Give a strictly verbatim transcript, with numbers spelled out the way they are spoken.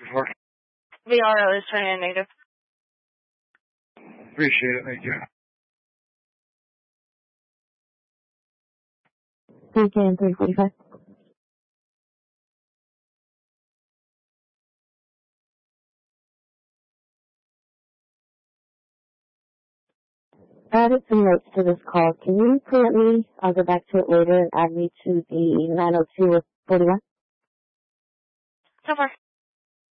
For V R O is turning in negative. appreciate it. Thank you. Weekend three forty-five. I added some notes to this call. Can you print me? I'll go back to it later and add me to the nine oh two forty-one. So far.